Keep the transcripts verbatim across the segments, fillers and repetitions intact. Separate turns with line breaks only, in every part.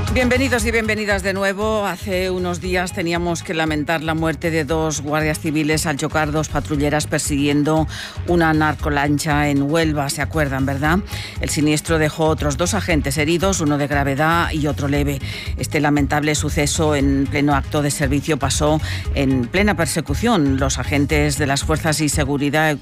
Bienvenidos y bienvenidas de nuevo. Hace unos días teníamos que lamentar la muerte de dos guardias civiles al chocar dos patrulleras persiguiendo una narcolancha en Huelva, ¿se acuerdan, verdad? El siniestro dejó otros dos agentes heridos, uno de gravedad y otro leve. Este lamentable suceso en pleno acto de servicio pasó en plena persecución. Los agentes de las fuerzas y seguridad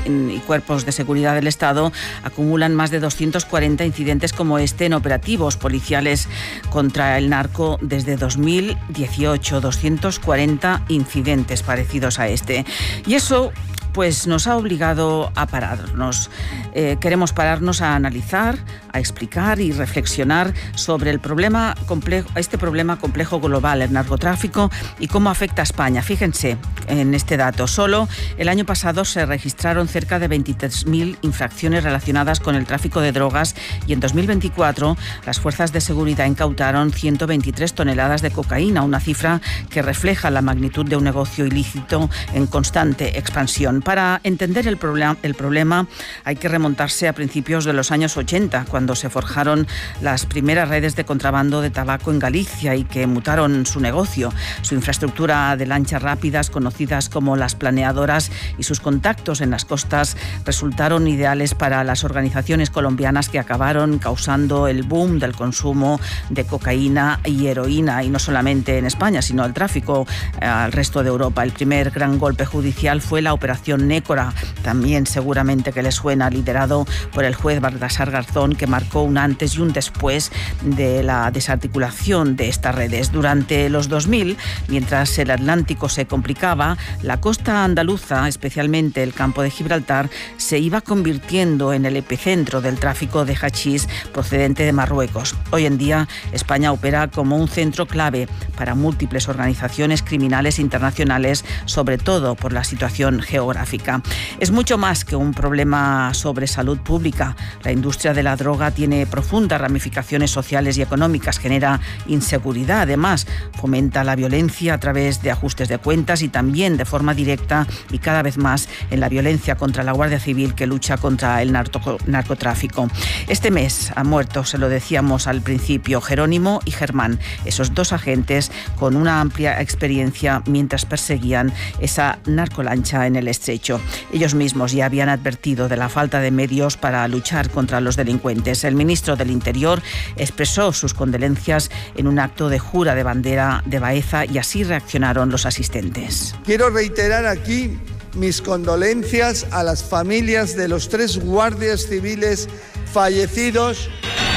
y cuerpos de seguridad del Estado acumulan más de doscientos cuarenta incidentes como este en operativos policiales contra el narco desde dos mil dieciocho, doscientos cuarenta incidentes parecidos a este. Y eso pues nos ha obligado a pararnos. Eh, queremos pararnos a analizar, a explicar y reflexionar sobre el problema complejo, este problema complejo global, el narcotráfico, y cómo afecta a España. Fíjense en este dato. Solo el año pasado se registraron cerca de veintitrés mil infracciones relacionadas con el tráfico de drogas y en dos mil veinticuatro las fuerzas de seguridad incautaron ciento veintitrés toneladas de cocaína, una cifra que refleja la magnitud de un negocio ilícito en constante expansión. Para entender el problema, el problema hay que remontarse a principios de los años ochenta, cuando se forjaron las primeras redes de contrabando de tabaco en Galicia y que mutaron su negocio. Su infraestructura de lanchas rápidas, conocidas como las planeadoras, y sus contactos en las costas resultaron ideales para las organizaciones colombianas que acabaron causando el boom del consumo de cocaína y heroína, y no solamente en España, sino el tráfico al resto de Europa. El primer gran golpe judicial fue la operación Nécora, también seguramente que les suena, liderado por el juez Baltasar Garzón, que marcó un antes y un después de la desarticulación de estas redes. Durante los dos mil, mientras el Atlántico se complicaba, la costa andaluza, especialmente el campo de Gibraltar, se iba convirtiendo en el epicentro del tráfico de hachís procedente de Marruecos. Hoy en día, España opera como un centro clave para múltiples organizaciones criminales internacionales, sobre todo por la situación geográfica. Es mucho más que un problema sobre salud pública. La industria de la droga tiene profundas ramificaciones sociales y económicas, genera inseguridad, además fomenta la violencia a través de ajustes de cuentas y también de forma directa y cada vez más en la violencia contra la Guardia Civil, que lucha contra el narco- narcotráfico. Este mes han muerto, se lo decíamos al principio, Jerónimo y Germán, esos dos agentes con una amplia experiencia mientras perseguían esa narcolancha en el estrecho. Ellos mismos ya habían advertido de la falta de medios para luchar contra los delincuentes. El ministro del Interior expresó sus condolencias en un acto de jura de bandera de Baeza y así reaccionaron los asistentes.
Quiero reiterar aquí mis condolencias a las familias de los tres guardias civiles fallecidos.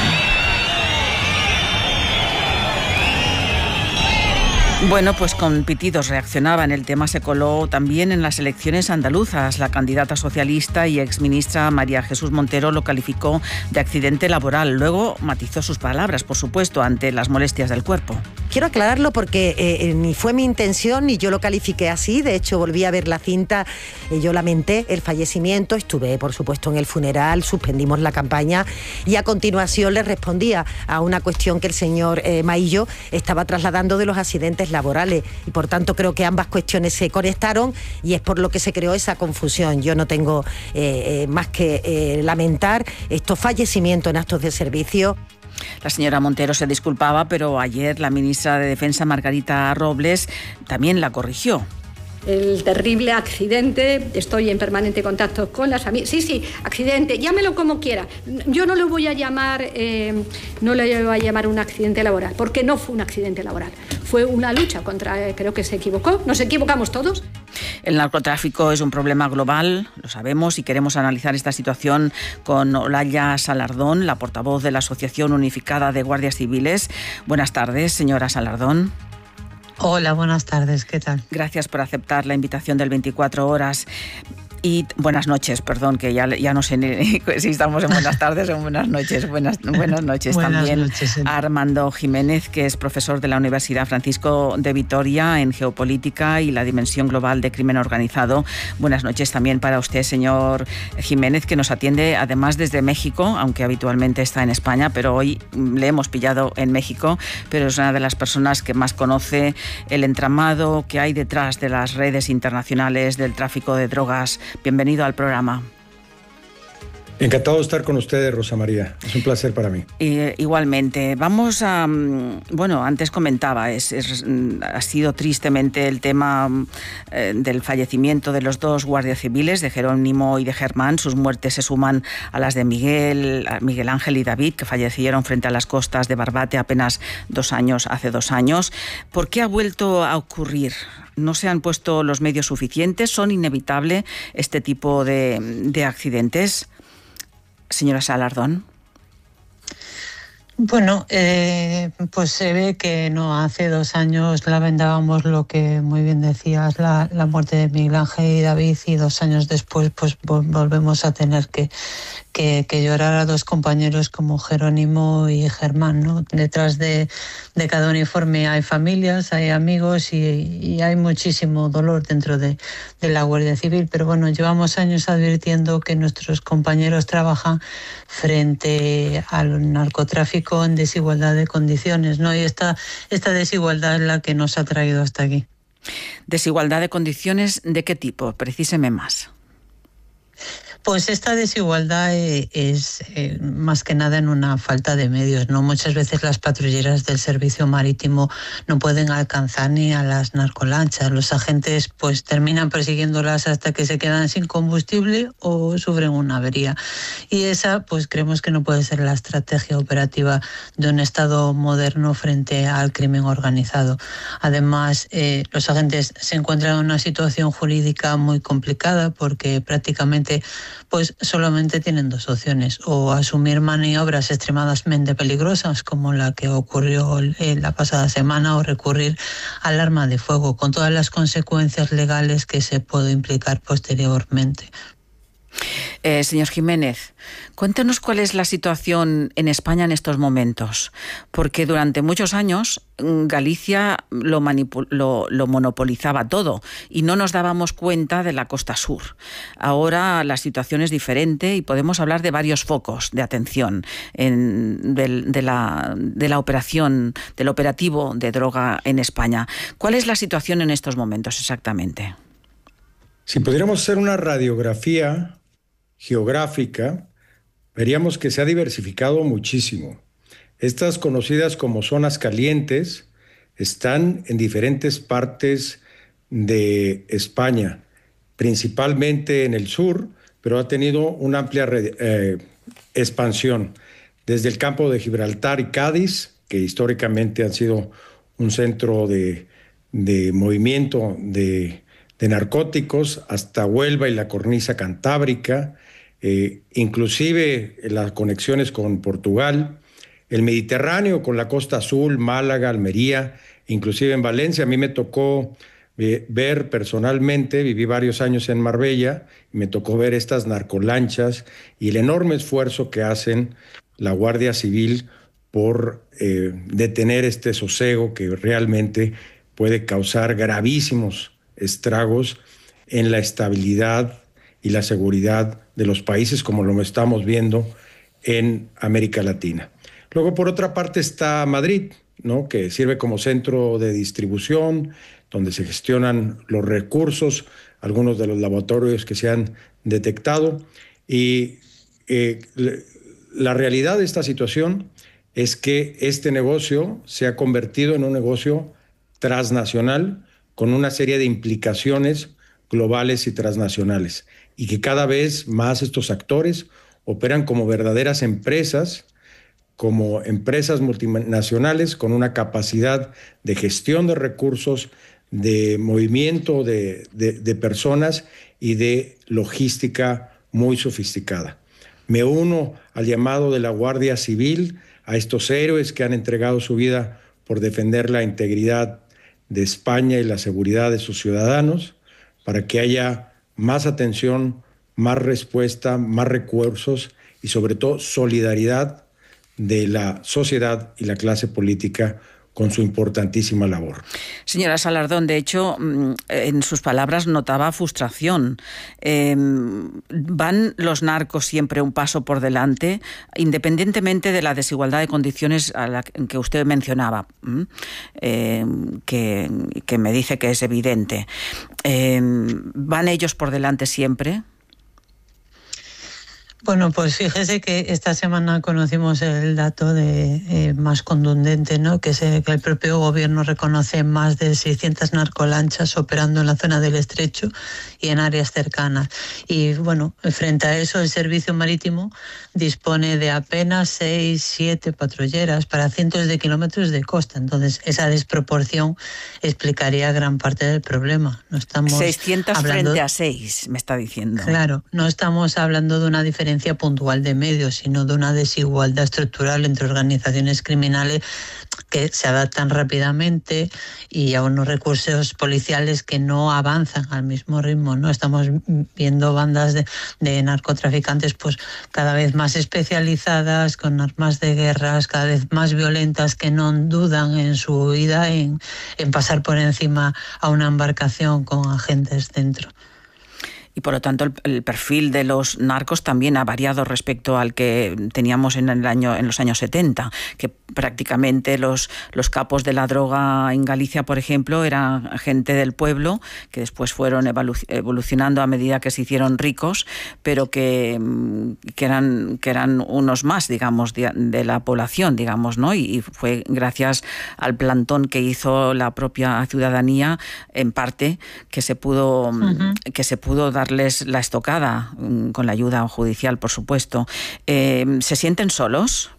Bueno, pues con pitidos reaccionaban. El tema se coló también en las elecciones andaluzas. La candidata socialista y exministra María Jesús Montero lo calificó de accidente laboral. Luego matizó sus palabras, por supuesto, ante las molestias del cuerpo.
Quiero aclararlo porque eh, ni fue mi intención ni yo lo califiqué así. De hecho, volví a ver la cinta. Eh, yo lamenté el fallecimiento. Estuve, por supuesto, en el funeral. Suspendimos la campaña y a continuación le respondía a una cuestión que el señor eh, Maillo estaba trasladando de los accidentes laborales, y por tanto creo que ambas cuestiones se conectaron y es por lo que se creó esa confusión. Yo no tengo eh, eh, más que eh, lamentar estos fallecimientos en actos de servicio.
La señora Montero se disculpaba, pero ayer la ministra de Defensa, Margarita Robles, también la corrigió.
El terrible accidente, estoy en permanente contacto con las familias. Sí, sí, accidente, llámelo como quiera. Yo no le voy a llamar, eh, no le voy a llamar un accidente laboral, porque no fue un accidente laboral. Fue una lucha contra, eh, creo que se equivocó, nos equivocamos todos.
El narcotráfico es un problema global, lo sabemos, y queremos analizar esta situación con Olaya Salardón, la portavoz de la Asociación Unificada de Guardias Civiles. Buenas tardes, señora Salardón.
Hola, buenas tardes, ¿qué tal?
Gracias por aceptar la invitación del veinticuatro horas. Y buenas noches, perdón, que ya, ya no sé ni, si estamos en buenas tardes o en buenas noches. Buenas, buenas noches
buenas
también
noches, sí.
a Armando Jiménez, que es profesor de la Universidad Francisco de Vitoria en Geopolítica y la Dimensión Global de Crimen Organizado. Buenas noches también para usted, señor Jiménez, que nos atiende además desde México, aunque habitualmente está en España, pero hoy le hemos pillado en México, pero es una de las personas que más conoce el entramado que hay detrás de las redes internacionales del tráfico de drogas. Bienvenido al programa.
Encantado de estar con ustedes, Rosa María. Es un placer para mí.
Eh, igualmente. Vamos a... Bueno, antes comentaba, es, es, ha sido tristemente el tema eh, del fallecimiento de los dos guardias civiles, de Jerónimo y de Germán. Sus muertes se suman a las de Miguel, Miguel Ángel y David, que fallecieron frente a las costas de Barbate apenas dos años, hace dos años. ¿Por qué ha vuelto a ocurrir? ¿No se han puesto los medios suficientes? ¿Son inevitables este tipo de, de accidentes? Señora Salardón.
Bueno, eh, pues se ve que no, hace dos años lamentábamos lo que muy bien decías, la, la muerte de Miguel Ángel y David, y dos años después pues volvemos a tener que, que, que llorar a dos compañeros como Jerónimo y Germán, ¿no? Detrás de, de cada uniforme hay familias, hay amigos y, y hay muchísimo dolor dentro de, de la Guardia Civil, pero bueno, llevamos años advirtiendo que nuestros compañeros trabajan frente al narcotráfico en desigualdad de condiciones, ¿no? Y esta, esta desigualdad es la que nos ha traído hasta aquí.
¿Desigualdad de condiciones de qué tipo? Precíseme más.
Pues esta desigualdad es eh, más que nada en una falta de medios, ¿no? Muchas veces las patrulleras del servicio marítimo no pueden alcanzar ni a las narcolanchas. Los agentes pues terminan persiguiéndolas hasta que se quedan sin combustible o sufren una avería. Y esa pues creemos que no puede ser la estrategia operativa de un Estado moderno frente al crimen organizado. Además, eh, los agentes se encuentran en una situación jurídica muy complicada porque prácticamente pues solamente tienen dos opciones: o asumir maniobras extremadamente peligrosas como la que ocurrió la pasada semana, o recurrir al arma de fuego con todas las consecuencias legales que se puede implicar posteriormente.
Eh, señor Jiménez, cuéntenos cuál es la situación en España en estos momentos, porque durante muchos años Galicia lo, manipul- lo, lo monopolizaba todo y no nos dábamos cuenta de la costa sur. Ahora la situación es diferente y podemos hablar de varios focos de atención en, de, de, la, de la operación, del operativo de droga en España. ¿Cuál es la situación en estos momentos exactamente?
Si pudiéramos hacer una radiografía geográfica, veríamos que se ha diversificado muchísimo. Estas conocidas como zonas calientes están en diferentes partes de España, principalmente en el sur, pero ha tenido una amplia eh, expansión. Desde el campo de Gibraltar y Cádiz, que históricamente han sido un centro de, de movimiento de, de narcóticos, hasta Huelva y la cornisa cantábrica, Eh, inclusive las conexiones con Portugal, el Mediterráneo con la Costa Azul, Málaga, Almería, inclusive en Valencia. A mí me tocó eh, ver personalmente, viví varios años en Marbella, y me tocó ver estas narcolanchas y el enorme esfuerzo que hacen la Guardia Civil por eh, detener este sosiego que realmente puede causar gravísimos estragos en la estabilidad y la seguridad de los países, como lo estamos viendo en América Latina. Luego, por otra parte, está Madrid, ¿no?, que sirve como centro de distribución, donde se gestionan los recursos, algunos de los laboratorios que se han detectado. Y eh, la realidad de esta situación es que este negocio se ha convertido en un negocio transnacional con una serie de implicaciones globales y transnacionales, y que cada vez más estos actores operan como verdaderas empresas, como empresas multinacionales con una capacidad de gestión de recursos, de movimiento de, de, de personas y de logística muy sofisticada. Me uno al llamado de la Guardia Civil, a estos héroes que han entregado su vida por defender la integridad de España y la seguridad de sus ciudadanos, para que haya más atención, más respuesta, más recursos y sobre todo solidaridad de la sociedad y la clase política con su importantísima labor.
Señora Salardón, de hecho, en sus palabras notaba frustración. Eh, ¿Van los narcos siempre un paso por delante, independientemente de la desigualdad de condiciones a la que usted mencionaba, eh, que, que me dice que es evidente? Eh, ¿Van ellos por delante siempre?
Bueno, pues fíjese que esta semana conocimos el dato de, eh, más contundente, ¿no? Que, se, que el propio gobierno reconoce más de seiscientas narcolanchas operando en la zona del Estrecho y en áreas cercanas. Y bueno, frente a eso el Servicio Marítimo dispone de apenas seis, siete patrulleras para cientos de kilómetros de costa. Entonces esa desproporción explicaría gran parte del problema. No estamos
seiscientas
hablando...
frente a seis, me está diciendo.
Claro, no estamos hablando de una diferencia puntual de medios, sino de una desigualdad estructural entre organizaciones criminales que se adaptan rápidamente y a unos recursos policiales que no avanzan al mismo ritmo, ¿no? Estamos viendo bandas de, de narcotraficantes pues cada vez más especializadas, con armas de guerras, cada vez más violentas, que no dudan en su huida en, en pasar por encima a una embarcación con agentes dentro.
Y por lo tanto el, el perfil de los narcos también ha variado respecto al que teníamos en el año en los años setenta, que prácticamente los, los capos de la droga en Galicia, por ejemplo, eran gente del pueblo, que después fueron evolu- evolucionando a medida que se hicieron ricos, pero que, que, eran, que eran unos más, digamos, de, de la población, digamos, ¿no? Y, y fue gracias al plantón que hizo la propia ciudadanía, en parte, que se pudo, uh-huh. que se pudo dar darles la estocada, con la ayuda judicial, por supuesto. Eh, ¿Se sienten solos?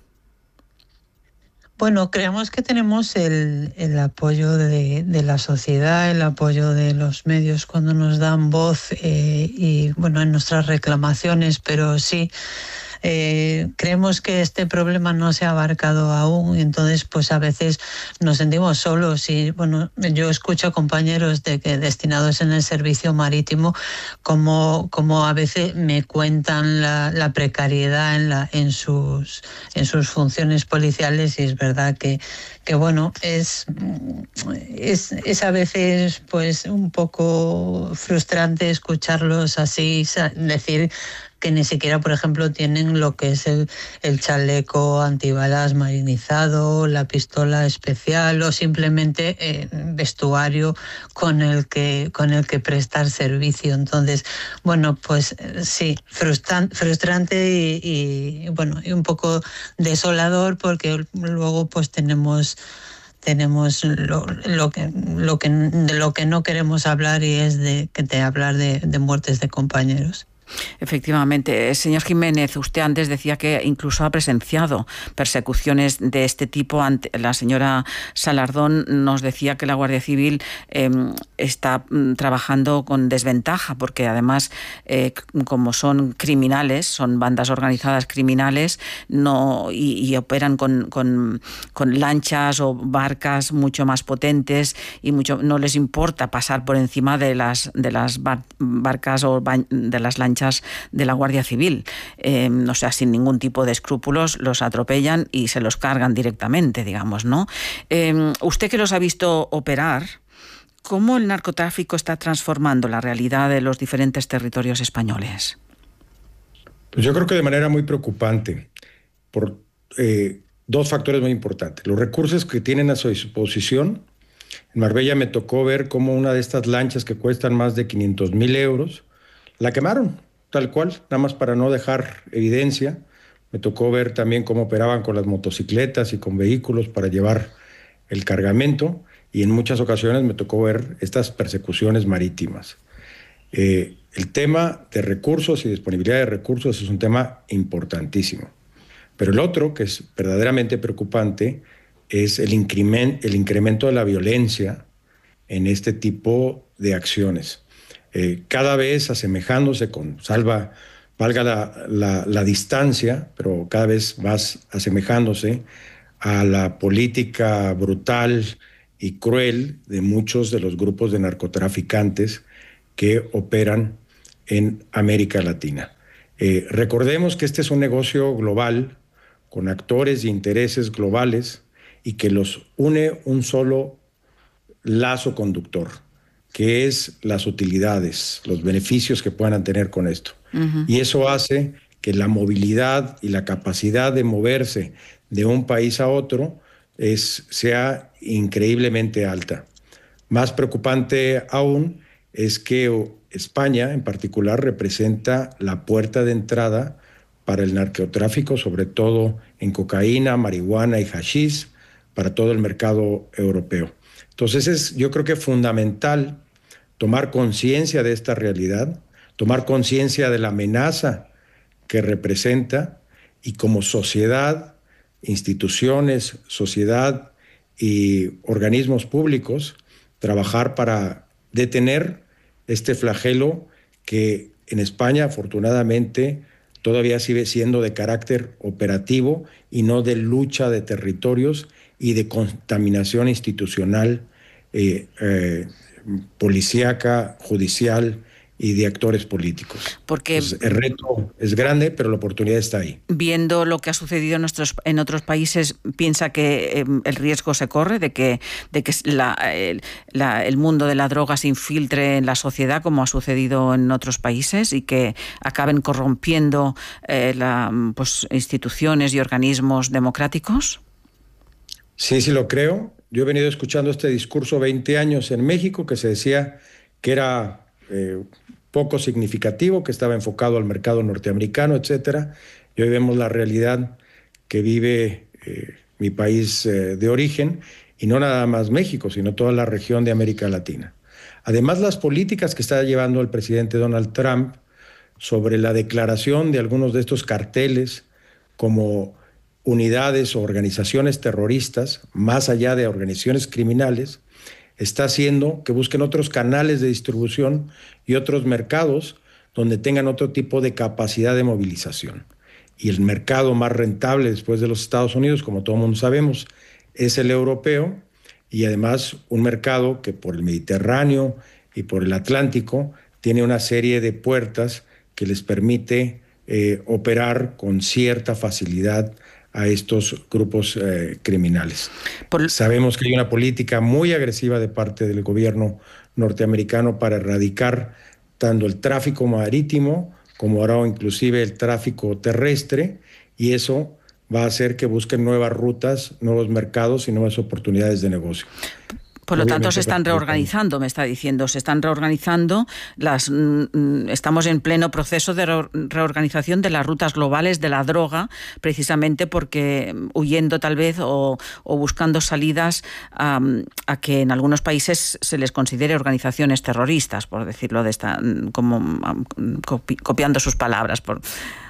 Bueno, creemos que tenemos el, el apoyo de, de la sociedad, el apoyo de los medios cuando nos dan voz eh, y, bueno, en nuestras reclamaciones, pero sí, Eh, creemos que este problema no se ha abarcado aún, entonces pues a veces nos sentimos solos. Y bueno, yo escucho a compañeros de que destinados en el servicio marítimo como, como a veces me cuentan la, la precariedad en, la, en, sus, en sus funciones policiales, y es verdad que, que bueno, es, es, es a veces pues un poco frustrante escucharlos así, decir que ni siquiera, por ejemplo, tienen lo que es el, el chaleco antibalas marinizado, la pistola especial o simplemente eh, vestuario con el que con el que prestar servicio. Entonces, bueno, pues sí, frustran, frustrante y, y bueno, y un poco desolador, porque luego pues tenemos tenemos lo, lo que lo que de lo que no queremos hablar, y es de que te hablar de, de muertes de compañeros.
Efectivamente. Señor Jiménez, usted antes decía que incluso ha presenciado persecuciones de este tipo. La señora Salardón nos decía que la Guardia Civil eh, está trabajando con desventaja, porque además, eh, como son criminales, son bandas organizadas criminales, no y, y operan con, con, con lanchas o barcas mucho más potentes, y mucho no les importa pasar por encima de las, de las bar, barcas o ba, de las lanchas de la Guardia Civil. Eh, o sea, sin ningún tipo de escrúpulos los atropellan y se los cargan directamente, digamos, ¿no? Eh, usted que los ha visto operar, ¿cómo el narcotráfico está transformando la realidad de los diferentes territorios españoles?
Pues yo creo que de manera muy preocupante, por eh, dos factores muy importantes. Los recursos que tienen a su disposición. En Marbella me tocó ver cómo una de estas lanchas que cuestan más de quinientos mil euros, la quemaron, tal cual, nada más para no dejar evidencia. Me tocó ver también cómo operaban con las motocicletas y con vehículos para llevar el cargamento, y en muchas ocasiones me tocó ver estas persecuciones marítimas. Eh, el tema de recursos y disponibilidad de recursos es un tema importantísimo. Pero el otro, que es verdaderamente preocupante, es el incremento, el incremento de la violencia en este tipo de acciones. Eh, cada vez asemejándose con, salva, valga la, la, la distancia, pero cada vez más asemejándose a la política brutal y cruel de muchos de los grupos de narcotraficantes que operan en América Latina. Eh, recordemos que este es un negocio global, con actores y intereses globales, y que los une un solo lazo conductor, que es las utilidades, los beneficios que puedan tener con esto. Uh-huh. Y eso hace que la movilidad y la capacidad de moverse de un país a otro es, sea increíblemente alta. Más preocupante aún es que España, en particular, representa la puerta de entrada para el narcotráfico, sobre todo en cocaína, marihuana y hachís, para todo el mercado europeo. Entonces es, yo creo que es fundamental tomar conciencia de esta realidad, tomar conciencia de la amenaza que representa y como sociedad, instituciones, sociedad y organismos públicos, trabajar para detener este flagelo que en España afortunadamente todavía sigue siendo de carácter operativo y no de lucha de territorios y de contaminación institucional, eh, eh, policíaca, judicial y de actores políticos.
Porque
pues el reto es grande, pero la oportunidad está ahí.
Viendo lo que ha sucedido en, nuestros, en otros países, ¿piensa que eh, el riesgo se corre de que, de que la, el, la, el mundo de la droga se infiltre en la sociedad, como ha sucedido en otros países, y que acaben corrompiendo eh, la, pues, instituciones y organismos democráticos?
Sí, sí lo creo. Yo he venido escuchando este discurso veinte años en México, que se decía que era eh, poco significativo, que estaba enfocado al mercado norteamericano, etcétera. Y hoy vemos la realidad que vive eh, mi país eh, de origen, y no nada más México, sino toda la región de América Latina. Además, las políticas que está llevando el presidente Donald Trump sobre la declaración de algunos de estos carteles como unidades o organizaciones terroristas, más allá de organizaciones criminales, está haciendo que busquen otros canales de distribución y otros mercados donde tengan otro tipo de capacidad de movilización. Y el mercado más rentable después de los Estados Unidos, como todo el mundo sabemos, es el europeo, y además un mercado que por el Mediterráneo y por el Atlántico tiene una serie de puertas que les permite eh, operar con cierta facilidad a estos grupos eh, criminales. Por... Sabemos que hay una política muy agresiva de parte del gobierno norteamericano para erradicar tanto el tráfico marítimo como ahora inclusive el tráfico terrestre, y eso va a hacer que busquen nuevas rutas, nuevos mercados y nuevas oportunidades de negocio.
Por lo tanto, se están reorganizando, me está diciendo, se están reorganizando, las, mm, estamos en pleno proceso de re reorganización de las rutas globales de la droga, precisamente porque huyendo tal vez o, o buscando salidas um, a que en algunos países se les considere organizaciones terroristas, por decirlo de esta, como um, copi copiando sus palabras. Por...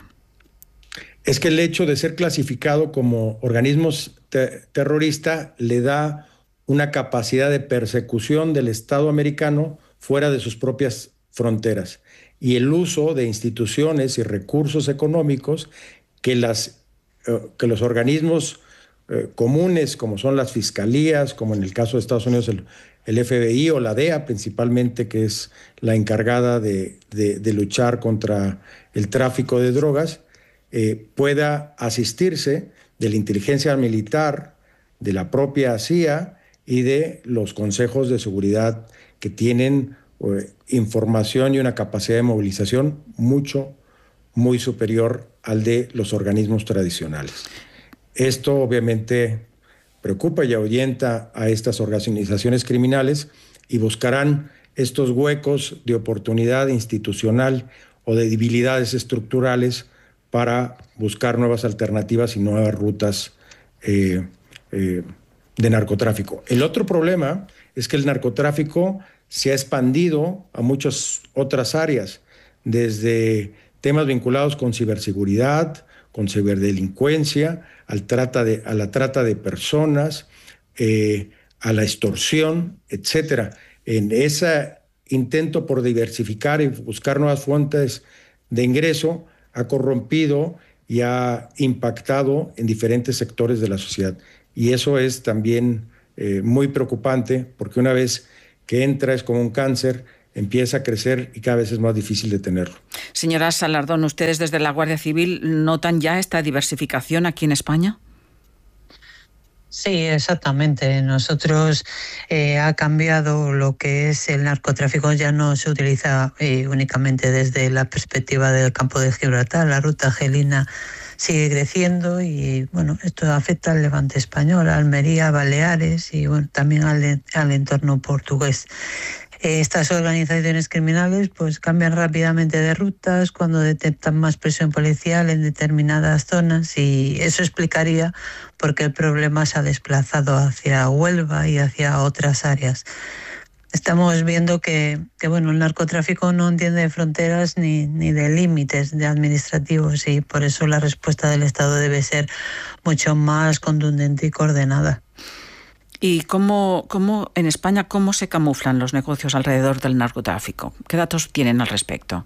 Es que el hecho de ser clasificado como organismos te terrorista le da una capacidad de persecución del Estado americano fuera de sus propias fronteras, y el uso de instituciones y recursos económicos que, las, eh, que los organismos eh, comunes, como son las fiscalías, como en el caso de Estados Unidos el, el F B I o la D E A principalmente, que es la encargada de, de, de luchar contra el tráfico de drogas, eh, pueda asistirse de la inteligencia militar, de la propia C I A y de los consejos de seguridad, que tienen eh, información y una capacidad de movilización mucho, muy superior al de los organismos tradicionales. Esto obviamente preocupa y ahuyenta a estas organizaciones criminales, y buscarán estos huecos de oportunidad institucional o de debilidades estructurales para buscar nuevas alternativas y nuevas rutas eh, eh, de narcotráfico. El otro problema es que el narcotráfico se ha expandido a muchas otras áreas, desde temas vinculados con ciberseguridad, con ciberdelincuencia, al trata de, a la trata de personas, eh, a la extorsión, etcétera. En ese intento por diversificar y buscar nuevas fuentes de ingreso, ha corrompido y ha impactado en diferentes sectores de la sociedad. Y eso es también eh, muy preocupante, porque una vez que entra es como un cáncer, empieza a crecer y cada vez es más difícil detenerlo.
Señora Salardón, ¿ustedes desde la Guardia Civil notan ya esta diversificación aquí en España?
Sí, exactamente. Nosotros eh, ha cambiado lo que es el narcotráfico, ya no se utiliza eh, únicamente desde la perspectiva del campo de Gibraltar. La ruta argelina sigue creciendo y bueno, esto afecta al Levante español, a Almería, Baleares y bueno, también al, al entorno portugués. Eh, estas organizaciones criminales pues cambian rápidamente de rutas cuando detectan más presión policial en determinadas zonas, y eso explicaría por qué el problema se ha desplazado hacia Huelva y hacia otras áreas. Estamos viendo que, que bueno, el narcotráfico no entiende de fronteras ni, ni de límites de administrativos, y por eso la respuesta del Estado debe ser mucho más contundente y coordinada.
¿Y cómo, cómo en España cómo se camuflan los negocios alrededor del narcotráfico? ¿Qué datos tienen al respecto?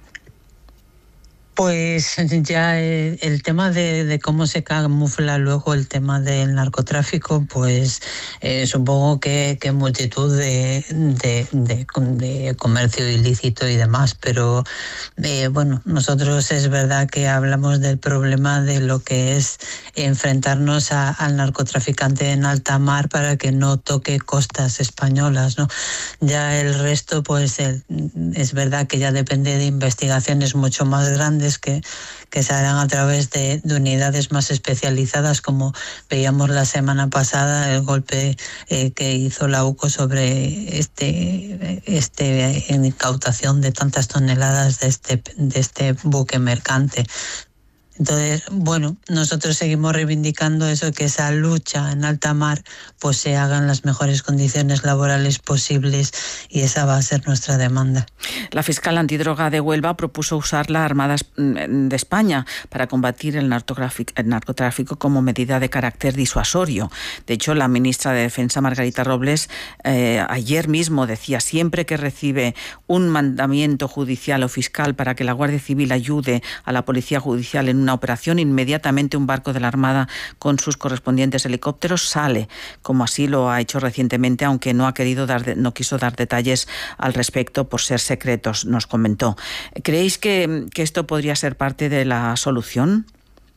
Pues ya el, el tema de, de cómo se camufla luego el tema del narcotráfico, pues eh, supongo que, que multitud de, de, de, de comercio ilícito y demás, pero eh, bueno, nosotros es verdad que hablamos del problema de lo que es enfrentarnos a, al narcotraficante en alta mar para que no toque costas españolas, ¿no? Ya el resto, pues el, es verdad que ya depende de investigaciones mucho más grandes Que, que se harán a través de, de unidades más especializadas, como veíamos la semana pasada, el golpe eh, que hizo la U C O sobre este, este incautación de tantas toneladas de este, de este buque mercante. Entonces, bueno, nosotros seguimos reivindicando eso, que esa lucha en alta mar pues se haga en las mejores condiciones laborales posibles, y esa va a ser nuestra demanda.
La fiscal antidroga de Huelva propuso usar la Armada de España para combatir el narcotráfico, el narcotráfico como medida de carácter disuasorio. De hecho, la ministra de Defensa, Margarita Robles, eh, ayer mismo decía: siempre que recibe un mandamiento judicial o fiscal para que la Guardia Civil ayude a la Policía Judicial en una operación, inmediatamente un barco de la Armada con sus correspondientes helicópteros sale, como así lo ha hecho recientemente, aunque no ha querido dar de, no quiso dar detalles al respecto por ser secretos, nos comentó. ¿Creéis que, que esto podría ser parte de la solución?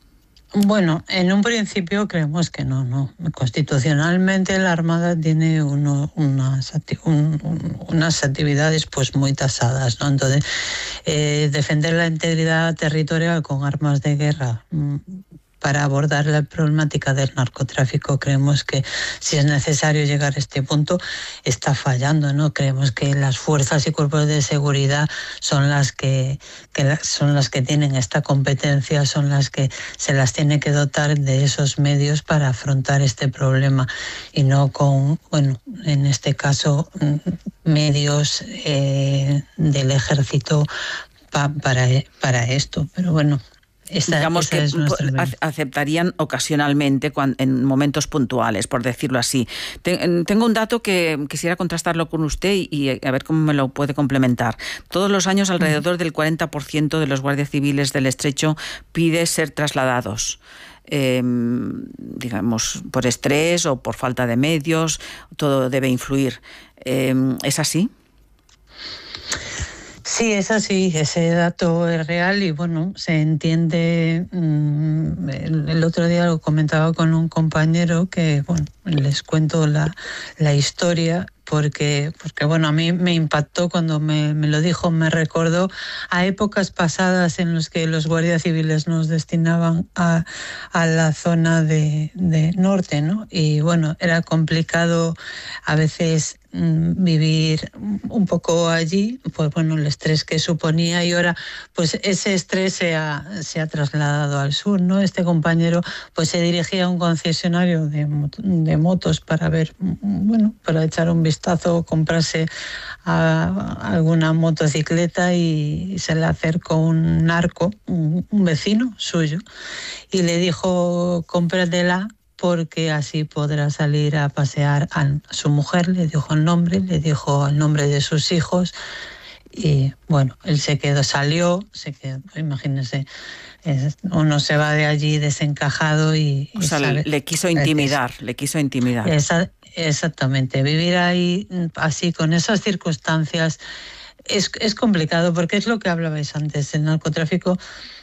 Bueno, en un principio creemos que no, no. Constitucionalmente la Armada tiene uno, unas, un, unas actividades pues muy tasadas, ¿no? Entonces, eh, defender la integridad territorial con armas de guerra para abordar la problemática del narcotráfico, creemos que si es necesario llegar a este punto, está fallando, ¿no? Creemos que las fuerzas y cuerpos de seguridad son las que, que son las que tienen esta competencia, son las que se las tiene que dotar de esos medios para afrontar este problema, y no con, bueno, en este caso, medios eh, del ejército pa, para, para esto. Pero bueno, Esta,
digamos que
es
aceptarían ocasionalmente cuando, en momentos puntuales, por decirlo así. Tengo un dato que quisiera contrastarlo con usted y, y a ver cómo me lo puede complementar. Todos los años alrededor del cuarenta por ciento de los guardias civiles del Estrecho pide ser trasladados. Eh, digamos, por estrés o por falta de medios, todo debe influir. Eh, ¿Es así?
Sí, es así, ese dato es real y bueno, se entiende. El, el otro día lo comentaba con un compañero que, bueno, les cuento la, la historia. Porque, porque, bueno, a mí me impactó cuando me, me lo dijo, me recordó a épocas pasadas en las que los guardias civiles nos destinaban a, a la zona de, de norte, ¿no? Y bueno, era complicado a veces mmm, vivir un poco allí, pues bueno, el estrés que suponía, y ahora pues ese estrés se ha, se ha trasladado al sur, ¿no? Este compañero pues se dirigía a un concesionario de, de motos para ver, bueno, para echar un vistazo, comprarse a alguna motocicleta, y se le acercó un narco, un, un vecino suyo, y le dijo: cómpratela porque así podrá salir a pasear a su mujer. Le dijo el nombre, le dijo el nombre de sus hijos, y bueno, él se quedó, salió, se quedó, imagínense, uno se va de allí desencajado y...
O sea, sabe, le quiso intimidar, es, le quiso intimidar.
Esa, exactamente, vivir ahí así, con esas circunstancias, es, es complicado, porque es lo que hablabais antes, el narcotráfico